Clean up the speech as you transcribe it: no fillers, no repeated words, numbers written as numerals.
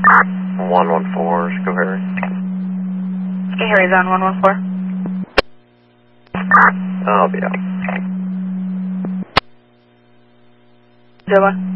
114, go Harry. Okay, Harry's on 114. I'll be out. 01.